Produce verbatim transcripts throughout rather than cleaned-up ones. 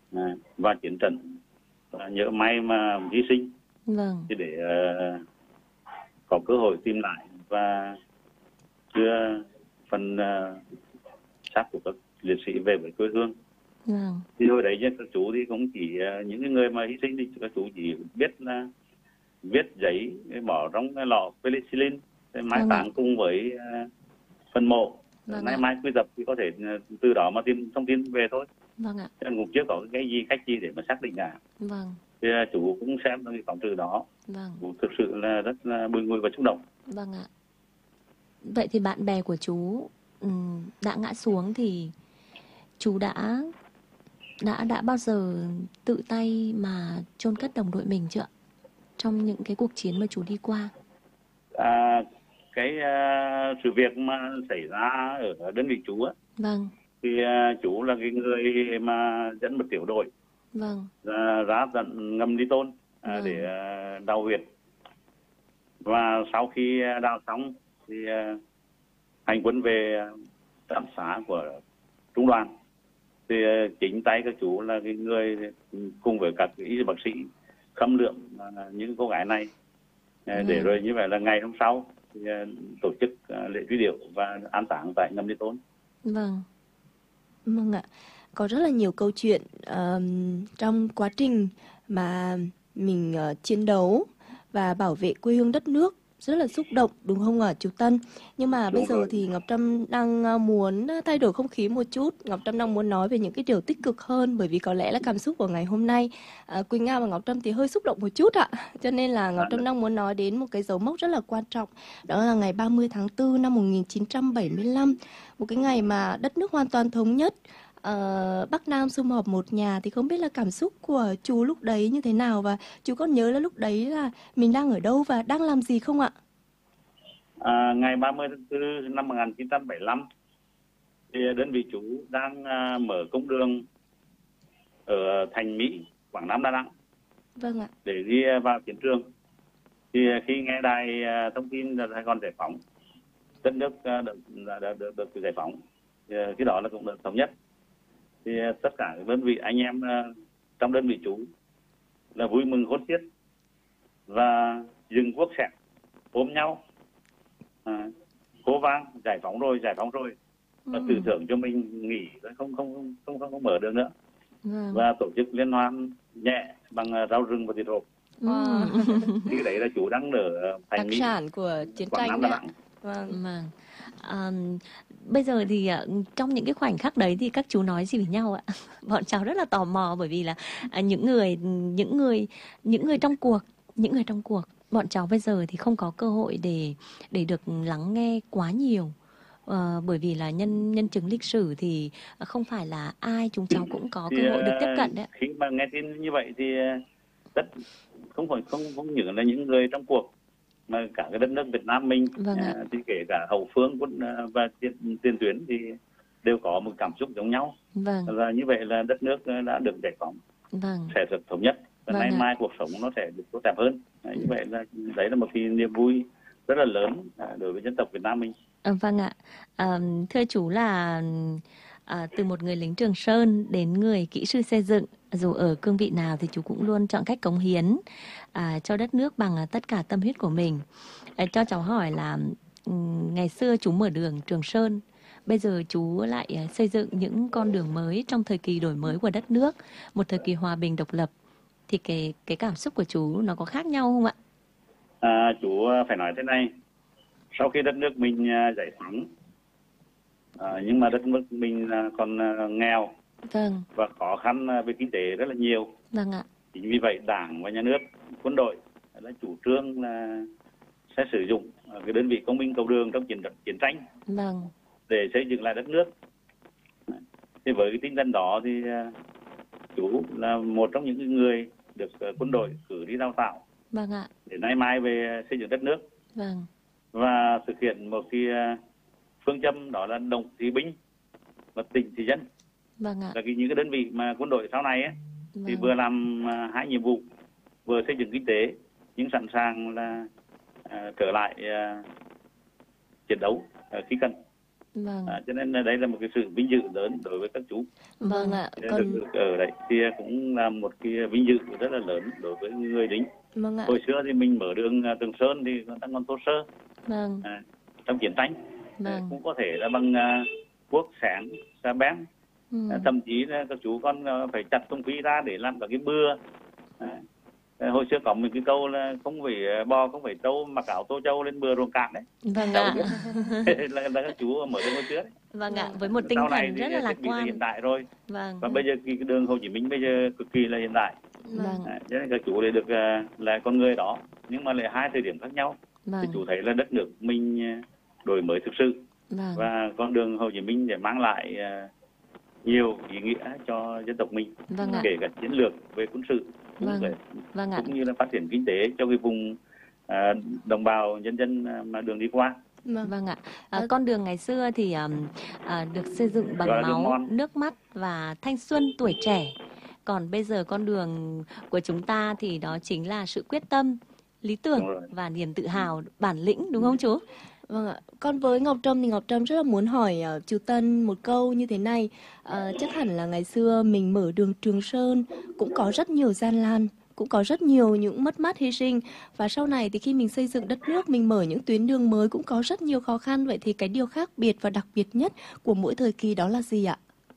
à, và chiến trận, và nhớ may mà hy sinh. Vâng. Thì để uh, có cơ hội tìm lại và đưa phần uh, xác của các liệt sĩ về với quê hương. Vâng. Thì hồi đấy các chú thì cũng chỉ uh, những người mà hy sinh thì các chú chỉ biết là viết giấy bỏ trong cái lọ penicillin, mai táng cùng với uh, phần mộ. Vâng nay ạ. mai quy tập thì có thể uh, từ đó mà tìm thông tin về thôi. Vâng ạ. Chứ cũng chưa có cái gì cách gì để mà xác định cả. Vâng. Thì uh, chú cũng xem cái phóng sự đó. Vâng. Cũng thực sự là rất là bừng ngùi và xúc động. Vâng ạ. Vậy thì bạn bè của chú um, đã ngã xuống thì chú đã đã đã bao giờ tự tay mà chôn cất đồng đội mình chưa ạ? Trong những cái cuộc chiến mà chú đi qua. À, cái uh, sự việc mà xảy ra ở đơn vị chú á. Vâng. Thì uh, chú là cái người mà dẫn một tiểu đội. Vâng. Uh, ra tận ngầm Lý Tôn uh, Vâng. để uh, đào huyệt. Và sau khi đào xong thì uh, hành quân về trạm xá của trung đoàn. Thì uh, chính tay các chú là cái người cùng với các y bác sĩ khâm lượng uh, những cô gái này. Uh, Vâng. Để rồi như vậy là ngày hôm sau thì uh, tổ chức uh, lễ truy điệu và an táng tại ngầm Lý Tôn. Vâng. Vâng ạ. Có rất là nhiều câu chuyện uh, trong quá trình mà mình uh, chiến đấu và bảo vệ quê hương đất nước, rất là xúc động đúng không ạ chú Tân? Nhưng mà Đúng bây giờ rồi. thì Ngọc Trâm đang uh, muốn thay đổi không khí một chút. Ngọc Trâm đang muốn nói về những cái điều tích cực hơn, bởi vì có lẽ là cảm xúc của ngày hôm nay uh, Quỳnh Nga và Ngọc Trâm thì hơi xúc động một chút ạ. Cho nên là Ngọc Trâm đang muốn nói đến một cái dấu mốc rất là quan trọng. Đó là ngày ba mươi tháng tư năm một nghìn chín trăm bảy mươi lăm, một cái ngày mà đất nước hoàn toàn thống nhất. Uh, Bắc Nam sum họp một nhà. Thì không biết là cảm xúc của chú lúc đấy như thế nào, và chú có nhớ là lúc đấy là mình đang ở đâu và đang làm gì không ạ? À, ngày ba mươi tháng tư năm một nghìn chín trăm bảy mươi lăm thì đơn vị chú đang uh, mở công đường ở thành Mỹ, Quảng Nam, Đà Nẵng. Vâng ạ. Để đi vào chiến trường. Thì khi nghe đài uh, thông tin là Sài Gòn giải phóng, đất nước uh, được, được, được, được giải phóng, thì, uh, cái đó là cũng được thống nhất. Thì uh, tất cả các đơn vị anh em uh, trong đơn vị chú là vui mừng khôn xiết và dừng quốc sẹt ôm nhau, à, hô vang giải phóng rồi, giải phóng rồi, và Ừ. tự thưởng cho mình nghỉ, không không không không không, không mở được nữa. Vâng. Và tổ chức liên hoan nhẹ bằng uh, rau rừng và thịt hộp. Wow. Thì đấy là chú đang ở thành Đặc Mỹ, sản của chiến Quảng tranh Nam, Đà đấy ạ. Nẵng. Vâng. Vâng. À, bây giờ thì à, trong những cái khoảnh khắc đấy thì các chú nói gì với nhau ạ? Bọn cháu rất là tò mò, bởi vì là à, những người những người những người trong cuộc, những người trong cuộc, bọn cháu bây giờ thì không có cơ hội để để được lắng nghe quá nhiều. Ờ, bởi vì là nhân nhân chứng lịch sử thì không phải là ai chúng cháu cũng có Thì cơ hội được tiếp uh, cận đấy. khi mà nghe tin như vậy thì uh, tất không phải không không những là những người trong cuộc mà cả cái đất nước Việt Nam mình, Vâng ạ. uh, thì kể cả hậu phương quân uh, và tiền, tiền tuyến thì đều có một cảm xúc giống nhau. Vâng. Và như vậy là đất nước uh, đã được giải phóng, Vâng. sẽ được thống nhất, và Vâng nay ạ. mai cuộc sống nó sẽ được tốt đẹp hơn. Đấy, như vậy là đấy là một cái niềm vui rất là lớn uh, đối với dân tộc Việt Nam mình. À, vâng ạ. À, thưa chú là à, từ một người lính Trường Sơn đến người kỹ sư xây dựng, dù ở cương vị nào thì chú cũng luôn chọn cách cống hiến à, cho đất nước bằng à, tất cả tâm huyết của mình. À, cho cháu hỏi là um, ngày xưa chú mở đường Trường Sơn, bây giờ chú lại à, xây dựng những con đường mới trong thời kỳ đổi mới của đất nước, một thời kỳ hòa bình độc lập, thì cái cái cảm xúc của chú nó có khác nhau không ạ? À, chú phải nói thế này, sau khi đất nước mình uh, giải phóng, uh, nhưng mà đất nước mình uh, còn uh, nghèo Vâng. và khó khăn uh, về kinh tế rất là nhiều. Vâng ạ. Chính vì vậy Đảng và Nhà nước, quân đội đã chủ trương là sẽ sử dụng uh, cái đơn vị công binh cầu đường trong chiến chiến tranh Vâng. để xây dựng lại đất nước. Thì với cái tinh thần đó thì uh, chú là một trong những người được uh, quân đội cử đi đào tạo. Vâng ạ. Để nay mai về xây dựng đất nước. Vâng. Và thực hiện một cái phương châm đó là đồng chí binh và tỉnh thì dân. Vâng ạ. Là cái những cái đơn vị mà quân đội sau này ấy, Vâng. thì vừa làm uh, hai nhiệm vụ, vừa xây dựng kinh tế nhưng sẵn sàng là uh, trở lại uh, chiến đấu uh, khi cần. Vâng. À, cho nên là đây là một cái sự vinh dự lớn đối với các chú. Vâng ạ. Được, Còn được ở đây thì cũng là một cái vinh dự rất là lớn đối với người lính. vâng ạ. Hồi xưa thì mình mở đường à, Trường Sơn thì còn đang còn thô sơ. Vâng. À, trong chiến tranh Vâng. cũng có thể là bằng uh, cuốc, xẻng, xà bén. Ừ. À, thậm chí là các chú con uh, phải chặt thùng phi ra để làm cả cái bưa. À, hồi xưa có một cái câu là không phải bò, không phải trâu mặc áo tô châu lên bừa ruộng cạn đấy. Vâng ạ. là, là các chú mở đường hồi trước đấy. Vâng ạ, với một tinh Sau này thần thì rất là lạc thiết bị là quan. hiện đại rồi. Vâng. Và bây giờ cái đường Hồ Chí Minh bây giờ cực kỳ là hiện đại. Vâng. À, cho nên các chú lại được uh, là con người đó, nhưng mà lại hai thời điểm khác nhau. Vâng. Thì chú thấy là đất nước mình đổi mới thực sự. Vâng. Và con đường Hồ Chí Minh để mang lại uh, nhiều ý nghĩa cho dân tộc mình. Vâng ạ. Kể cả chiến lược về quân sự cũng, Vâng. vậy, Vâng ạ. cũng như là phát triển kinh tế cho cái vùng uh, đồng bào nhân dân mà đường đi qua. Vâng. Vâng ạ. À, con đường ngày xưa thì um, à, được xây dựng bằng Gọi là đường máu, mòn. nước mắt và thanh xuân tuổi trẻ. Còn bây giờ con đường của chúng ta thì đó chính là sự quyết tâm, lý tưởng Đúng rồi. và niềm tự hào, bản lĩnh, đúng không chú? Vâng ạ. Còn với Ngọc Trâm thì Ngọc Trâm rất là muốn hỏi uh, chú Tân một câu như thế này. Uh, chắc hẳn là ngày xưa mình mở đường Trường Sơn cũng có rất nhiều gian nan, cũng có rất nhiều những mất mát hy sinh. Và sau này thì khi mình xây dựng đất nước, mình mở những tuyến đường mới cũng có rất nhiều khó khăn. Vậy thì cái điều khác biệt và đặc biệt nhất của mỗi thời kỳ đó là gì ạ?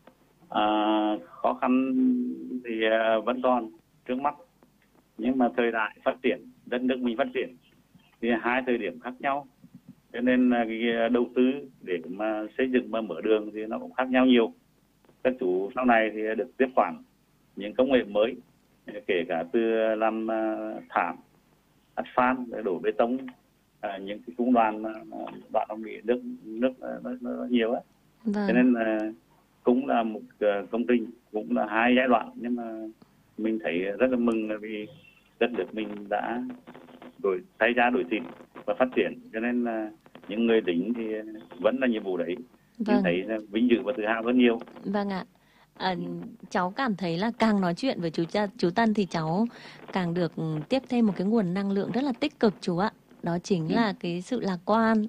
À, khó khăn thì uh, vẫn còn trước mắt. Nhưng mà thời đại phát triển, đất nước mình phát triển thì hai thời điểm khác nhau. Cho nên là cái đầu tư để mà xây dựng và mở đường thì nó cũng khác nhau nhiều. Các chú sau này thì được tiếp quản những công nghệ mới, kể cả từ làm thảm, asphalt, đổ bê tông, à, những cái cung đoàn đoạn ông bị nước nước nó, nó nhiều á. Vâng. Cho nên là cũng là một công trình, cũng là hai giai đoạn, nhưng mà mình thấy rất là mừng là vì đất nước mình đã đổi thay ra đổi thịt và phát triển. Cho nên là những người lính thì vẫn là nhiệm vụ đấy. Vâng. Mình thấy là vinh dự và tự hào hơn nhiều. Vâng ạ. À, cháu cảm thấy là càng nói chuyện với chú chú Tân thì cháu càng được tiếp thêm một cái nguồn năng lượng rất là tích cực chú ạ. Đó chính là cái sự lạc quan.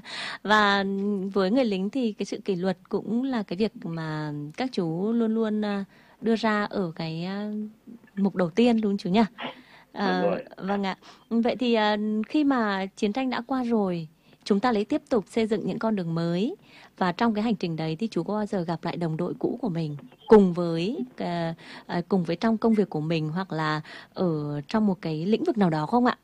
Và với người lính thì cái sự kỷ luật cũng là cái việc mà các chú luôn luôn đưa ra ở cái mục đầu tiên, đúng chú nhỉ? À, vâng ạ. Vậy thì khi mà chiến tranh đã qua rồi, chúng ta lấy tiếp tục xây dựng những con đường mới. Và trong cái hành trình đấy thì chú có bao giờ gặp lại đồng đội cũ của mình cùng với uh, cùng với trong công việc của mình hoặc là ở trong một cái lĩnh vực nào đó không ạ?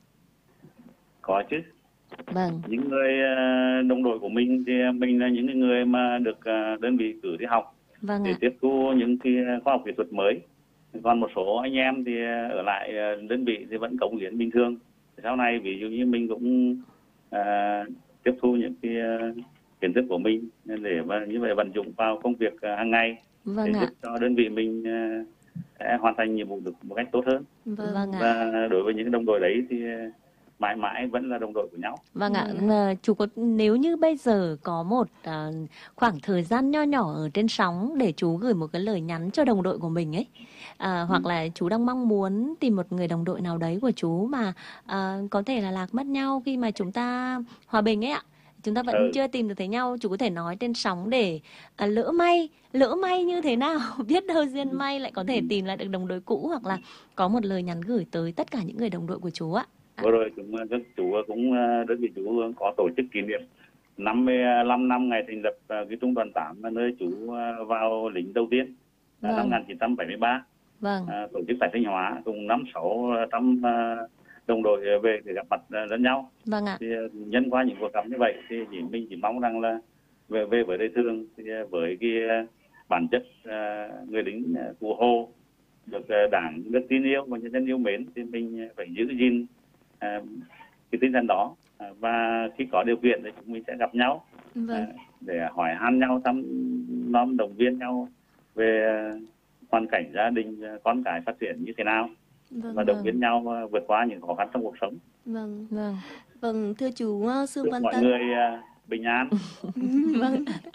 Có chứ. Vâng. Những người uh, đồng đội của mình thì mình là những người mà được uh, đơn vị cử đi học. Vâng để ạ. tiếp thu những cái khoa học kỹ thuật mới. Còn một số anh em thì ở lại đơn vị thì vẫn cống hiến bình thường. Sau này ví dụ như mình cũng uh, tiếp thu những cái uh, kiến thức của mình để mà như vậy vận dụng vào công việc uh, hàng ngày. Vâng để ạ. giúp cho đơn vị mình uh, sẽ hoàn thành nhiệm vụ được một cách tốt hơn. Vâng, vâng ạ. Và đối với những đồng đội đấy thì uh, mãi mãi vẫn là đồng đội của nhau. Vâng ạ. Ừ. Chú có nếu như bây giờ có một uh, khoảng thời gian nho nhỏ ở trên sóng để chú gửi một cái lời nhắn cho đồng đội của mình ấy, à, ừ. hoặc là chú đang mong muốn tìm một người đồng đội nào đấy của chú mà uh, có thể là lạc mất nhau khi mà chúng ta hòa bình ấy ạ, chúng ta vẫn ừ. chưa tìm được thấy nhau, chú có thể nói trên sóng để uh, lỡ may lỡ may như thế nào biết đâu duyên may lại có thể tìm lại được đồng đội cũ, hoặc là có một lời nhắn gửi tới tất cả những người đồng đội của chú ạ. Vừa rồi chúng các chú cũng đơn vị chú có tổ chức kỷ niệm năm mươi lăm năm ngày thành lập cái trung đoàn tám nơi chú vào lính đầu tiên. Vâng. Năm một nghìn chín trăm bảy mươi ba. Vâng. À, tổ chức tại Thanh Hóa cùng năm sáu trăm đồng đội về để gặp mặt lẫn nhau. Vâng ạ. Thì nhân qua những cuộc gặp như vậy thì chỉ, mình chỉ mong rằng là về về với đời thương thì với cái bản chất người lính cụ Hồ được đảng được tin yêu và nhân dân yêu mến thì mình phải giữ gìn À, cái tinh thần đó, à, và khi có điều kiện thì chúng mình sẽ gặp nhau. Vâng. à, để hỏi han nhau, thăm nom động viên nhau về hoàn cảnh gia đình, con cái phát triển như thế nào. Vâng, và động viên vâng. nhau vượt qua những khó khăn trong cuộc sống. Vâng, vâng, vâng, thưa chú Sương Văn Mọi Tân. Mọi người uh, bình an. Vâng.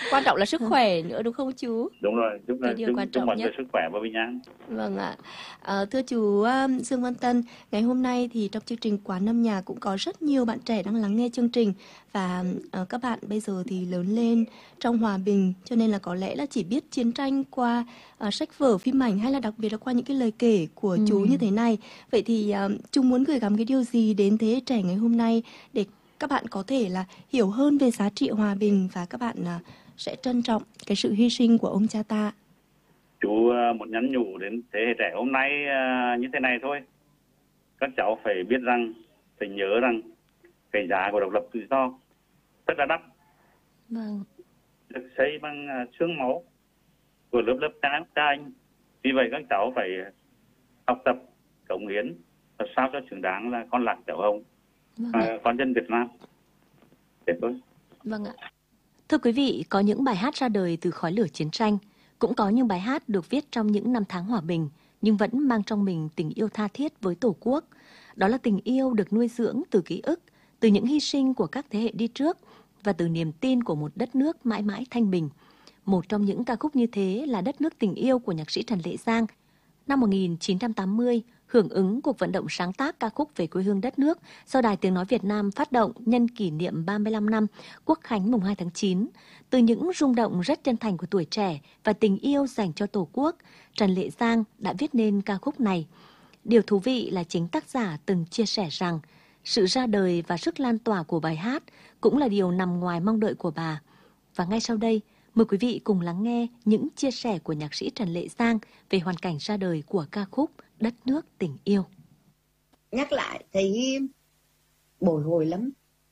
Quan trọng là sức khỏe nữa đúng không chú? Đúng rồi, chúc Là điều chúc, quan chúc trọng mọi nhất. người sức khỏe và bình an. Vâng ạ. À, thưa chú um, Dương Văn Tân, ngày hôm nay thì trong chương trình Quán Âm Nhạc cũng có rất nhiều bạn trẻ đang lắng nghe chương trình và uh, các bạn bây giờ thì lớn lên trong hòa bình, cho nên là có lẽ là chỉ biết chiến tranh qua uh, sách vở, phim ảnh hay là đặc biệt là qua những cái lời kể của Ừ. chú như thế này. Vậy thì uh, chú muốn gửi gắm cái điều gì đến thế hệ trẻ ngày hôm nay để các bạn có thể là hiểu hơn về giá trị hòa bình và các bạn uh, sẽ trân trọng cái sự hy sinh của ông cha ta? Chú uh, muốn nhắn nhủ đến thế hệ trẻ hôm nay uh, như thế này thôi. Các cháu phải biết rằng, phải nhớ rằng cái giá của độc lập tự do rất là đắt. Vâng. Được xây bằng uh, xương máu của lớp lớp cha, cha anh. Vì vậy các cháu phải học tập, cống hiến và sao cho xứng đáng là con lạc cháu hồng, Vâng à, ạ. con dân Việt Nam. Thế thôi. Vâng ạ. Thưa quý vị, có những bài hát ra đời từ khói lửa chiến tranh, cũng có những bài hát được viết trong những năm tháng hòa bình, nhưng vẫn mang trong mình tình yêu tha thiết với Tổ quốc. Đó là tình yêu được nuôi dưỡng từ ký ức, từ những hy sinh của các thế hệ đi trước và từ niềm tin của một đất nước mãi mãi thanh bình. Một trong những ca khúc như thế là Đất nước tình yêu của nhạc sĩ Trần Lệ Giang. Năm một nghìn chín trăm tám mươi, hưởng ứng cuộc vận động sáng tác ca khúc về quê hương đất nước do Đài Tiếng Nói Việt Nam phát động nhân kỷ niệm ba mươi lăm năm Quốc khánh mùng hai tháng chín. Từ những rung động rất chân thành của tuổi trẻ và tình yêu dành cho Tổ quốc, Trần Lệ Giang đã viết nên ca khúc này. Điều thú vị là chính tác giả từng chia sẻ rằng sự ra đời và sức lan tỏa của bài hát cũng là điều nằm ngoài mong đợi của bà. Và ngay sau đây, mời quý vị cùng lắng nghe những chia sẻ của nhạc sĩ Trần Lệ Giang về hoàn cảnh ra đời của ca khúc Đất nước tình yêu. Nhắc lại thấy bồi hồi lắm.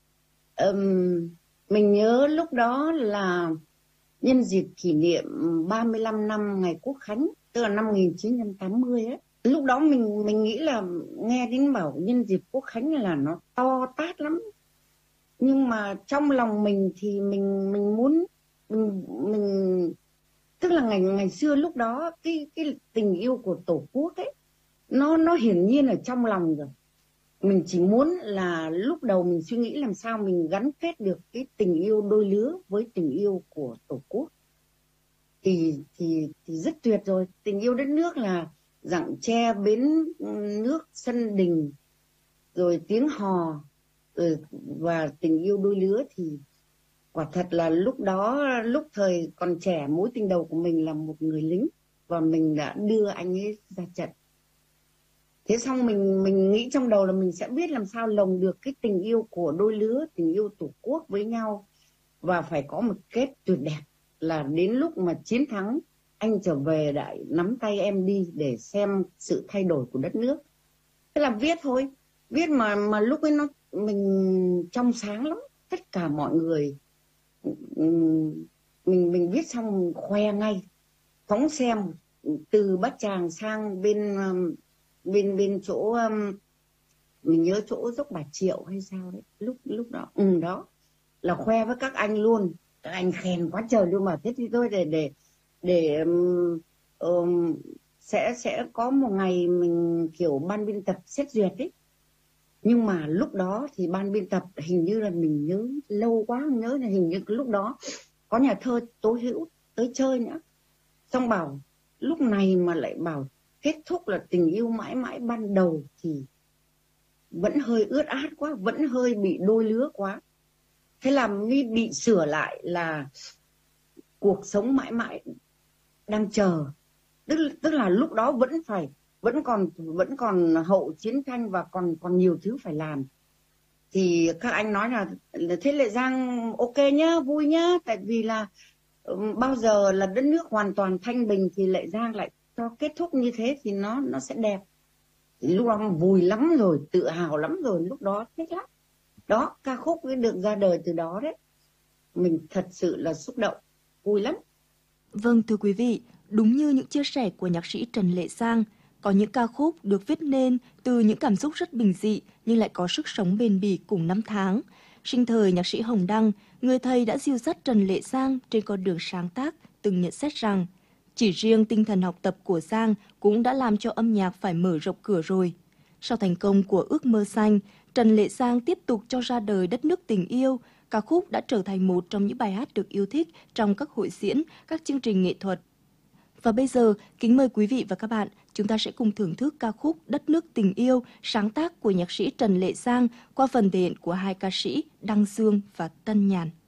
Um, mình nhớ lúc đó là nhân dịp kỷ niệm ba mươi lăm năm ngày Quốc khánh, tức là năm một nghìn chín trăm tám mươi ấy. Lúc đó mình mình nghĩ là nghe đến bảo nhân dịp Quốc khánh là nó to tát lắm. Nhưng mà trong lòng mình thì mình mình muốn mình mình tức là ngày ngày xưa lúc đó cái cái tình yêu của Tổ quốc ấy nó nó hiển nhiên ở trong lòng rồi. Mình chỉ muốn là lúc đầu mình suy nghĩ làm sao mình gắn kết được cái tình yêu đôi lứa với tình yêu của Tổ quốc. Thì thì thì rất tuyệt rồi. Tình yêu đất nước là rặng tre bến nước sân đình, rồi tiếng hò, rồi và tình yêu đôi lứa thì quả thật là lúc đó, lúc thời còn trẻ, mối tình đầu của mình là một người lính và mình đã đưa anh ấy ra trận. Thế xong mình mình nghĩ trong đầu là mình sẽ biết làm sao lồng được cái tình yêu của đôi lứa, tình yêu Tổ quốc với nhau và phải có một kết tuyệt đẹp là đến lúc mà chiến thắng anh trở về lại nắm tay em đi để xem sự thay đổi của đất nước. Thế là viết thôi, viết mà mà lúc ấy nó mình trong sáng lắm, tất cả mọi người mình mình viết xong khoe ngay, phóng xe từ Bát Tràng sang bên bên bên chỗ mình nhớ chỗ dốc Bà Triệu hay sao đấy, lúc lúc đó ừ đó là khoe với các anh luôn, các anh khen quá trời luôn mà. Thế thì tôi để để để um, um, sẽ sẽ có một ngày mình kiểu ban biên tập xét duyệt ấy. Nhưng mà lúc đó thì ban biên tập hình như là mình nhớ lâu quá không nhớ, là hình như lúc đó có nhà thơ Tố Hữu tới chơi nữa, xong bảo lúc này mà lại bảo kết thúc là tình yêu mãi mãi ban đầu thì vẫn hơi ướt át quá, vẫn hơi bị đôi lứa quá. Thế là mới bị sửa lại là cuộc sống mãi mãi đang chờ. Tức, tức là lúc đó vẫn phải vẫn còn vẫn còn hậu chiến tranh và còn còn nhiều thứ phải làm. Thì các anh nói là thế Lệ Giang ok nhá, vui nhá, tại vì là um, bao giờ là đất nước hoàn toàn thanh bình thì Lệ Giang lại cho kết thúc như thế thì nó nó sẽ đẹp. Thì lúc đó vui lắm rồi, tự hào lắm rồi, lúc đó thích lắm. Đó, ca khúc ấy được ra đời từ đó đấy. Mình thật sự là xúc động, vui lắm. Vâng, thưa quý vị, đúng như những chia sẻ của nhạc sĩ Trần Lệ Giang, có những ca khúc được viết nên từ những cảm xúc rất bình dị nhưng lại có sức sống bền bỉ cùng năm tháng. Sinh thời nhạc sĩ Hồng Đăng, người thầy đã dìu dắt Trần Lệ Giang trên con đường sáng tác, từng nhận xét rằng chỉ riêng tinh thần học tập của Giang cũng đã làm cho âm nhạc phải mở rộng cửa rồi. Sau thành công của Ước mơ xanh, Trần Lệ Giang tiếp tục cho ra đời Đất nước tình yêu, ca khúc đã trở thành một trong những bài hát được yêu thích trong các hội diễn, các chương trình nghệ thuật. Và bây giờ, kính mời quý vị và các bạn, chúng ta sẽ cùng thưởng thức ca khúc Đất nước tình yêu, sáng tác của nhạc sĩ Trần Lệ Giang qua phần thể hiện của hai ca sĩ Đăng Dương và Tân Nhàn.